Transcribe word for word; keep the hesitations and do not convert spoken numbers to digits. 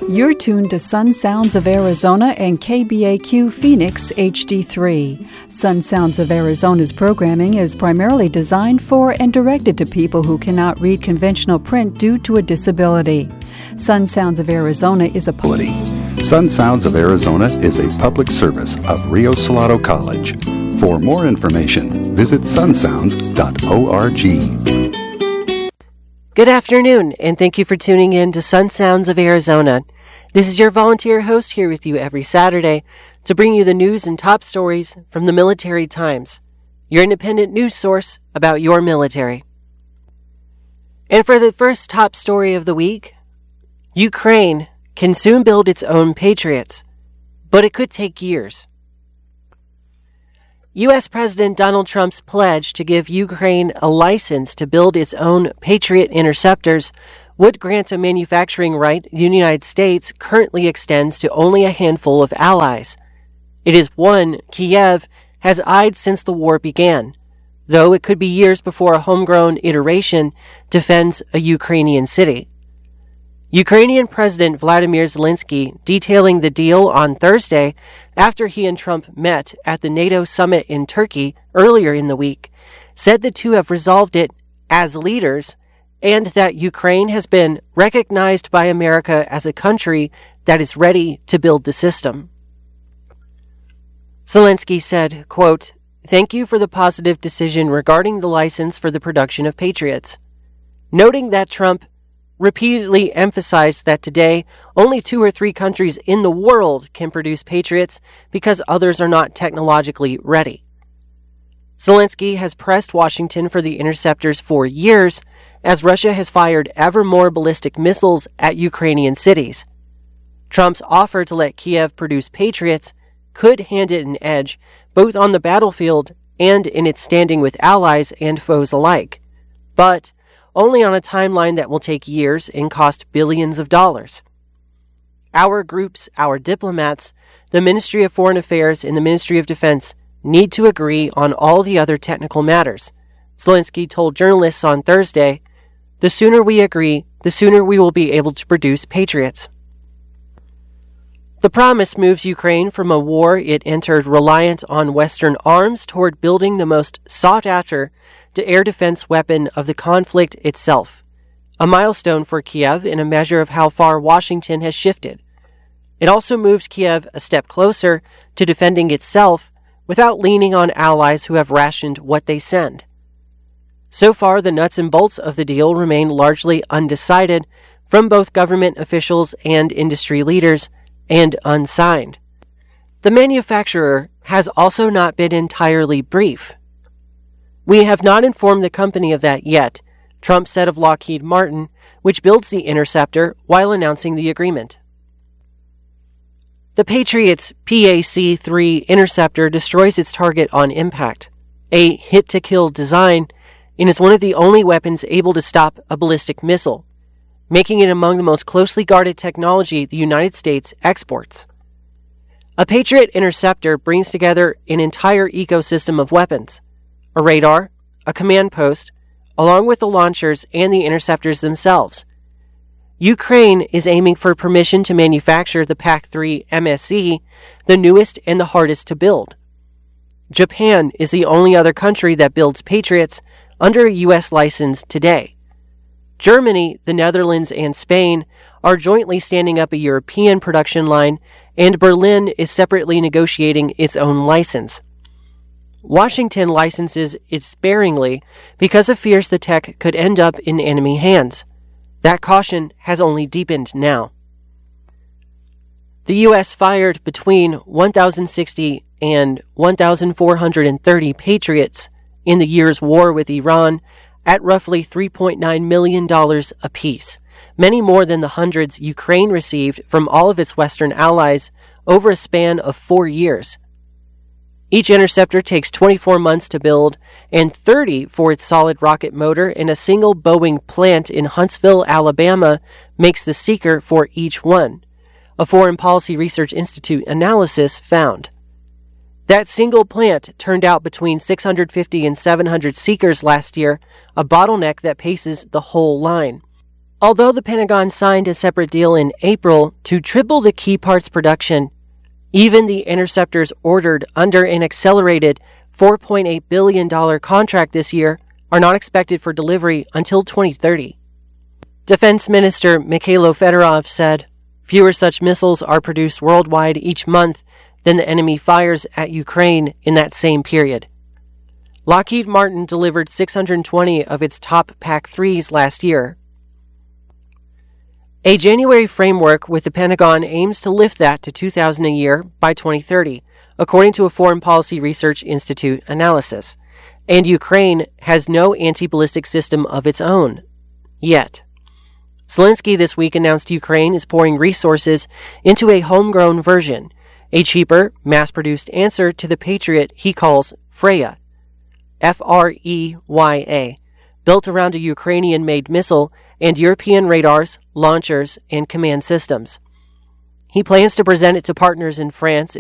You're tuned to Sun Sounds of Arizona and K B A Q Phoenix H D three. Sun Sounds of Arizona's programming is primarily designed for and directed to people who cannot read conventional print due to a disability. Sun Sounds of Arizona is a... Sun Sounds of Arizona is a public service of Rio Salado College. For more information, visit sun sounds dot org. Good afternoon, and thank you for tuning in to Sun Sounds of Arizona. This is your volunteer host here with you every Saturday to bring you the news and top stories from the Military Times, your independent news source about your military. And for the first top story of the week, Ukraine can soon build its own Patriots, but it could take years. U S President Donald Trump's pledge to give Ukraine a license to build its own Patriot interceptors would grant a manufacturing right the United States currently extends to only a handful of allies. It is one Kiev has eyed since the war began, though it could be years before a homegrown iteration defends a Ukrainian city. Ukrainian President Vladimir Zelensky detailing the deal on Thursday after he and Trump met at the NATO summit in Turkey earlier in the week, said the two have resolved it as leaders and that Ukraine has been recognized by America as a country that is ready to build the system. Zelensky said, quote, "Thank you for the positive decision regarding the license for the production of Patriots," noting that Trump repeatedly emphasized that today only two or three countries in the world can produce Patriots because others are not technologically ready. Zelensky has pressed Washington for the interceptors for years, as Russia has fired ever more ballistic missiles at Ukrainian cities. Trump's offer to let Kiev produce Patriots could hand it an edge both on the battlefield and in its standing with allies and foes alike, but only on a timeline that will take years and cost billions of dollars. Our groups, our diplomats, the Ministry of Foreign Affairs, and the Ministry of Defense need to agree on all the other technical matters, Zelensky told journalists on Thursday. The sooner we agree, the sooner we will be able to produce Patriots. The promise moves Ukraine from a war it entered reliant on Western arms toward building the most sought-after air defense weapon of the conflict itself, a milestone for Kiev in a measure of how far Washington has shifted. It also moves Kiev a step closer to defending itself without leaning on allies who have rationed what they send. So far, the nuts and bolts of the deal remain largely undecided from both government officials and industry leaders, and unsigned. The manufacturer has also not been entirely brief. "We have not informed the company of that yet," Trump said of Lockheed Martin, which builds the interceptor, while announcing the agreement. The Patriot's P A C three interceptor destroys its target on impact, a hit-to-kill design, and is one of the only weapons able to stop a ballistic missile, making it among the most closely guarded technology the United States exports. A Patriot interceptor brings together an entire ecosystem of weapons: a radar, a command post, along with the launchers and the interceptors themselves. Ukraine is aiming for permission to manufacture the P A C three M S C, the newest and the hardest to build. Japan is the only other country that builds Patriots under a U S license today. Germany, the Netherlands, and Spain are jointly standing up a European production line, and Berlin is separately negotiating its own license. Washington licenses it sparingly because it fears the tech could end up in enemy hands. That caution has only deepened now. The U S fired between one thousand sixty and one thousand four hundred thirty Patriots in the year's war with Iran at roughly three point nine million dollars apiece, many more than the hundreds Ukraine received from all of its Western allies over a span of four years. Each interceptor takes twenty-four months to build and thirty for its solid rocket motor, and a single Boeing plant in Huntsville, Alabama makes the seeker for each one, a Foreign Policy Research Institute analysis found. That single plant turned out between six hundred fifty and seven hundred seekers last year, a bottleneck that paces the whole line. Although the Pentagon signed a separate deal in April to triple the key parts production, even the interceptors ordered under an accelerated four point eight billion dollars contract this year are not expected for delivery until twenty thirty. Defense Minister Mikhailo Fedorov said, "Fewer such missiles are produced worldwide each month than the enemy fires at Ukraine in that same period." Lockheed Martin delivered six hundred twenty of its top P A C threes last year. A January framework with the Pentagon aims to lift that to two thousand a year by twenty thirty, according to a Foreign Policy Research Institute analysis. And Ukraine has no anti-ballistic system of its own. Yet. Zelensky this week announced Ukraine is pouring resources into a homegrown version, a cheaper, mass-produced answer to the Patriot he calls Freya, F R E Y A, built around a Ukrainian-made missile and European radars, launchers, and command systems. He plans to present it to partners in France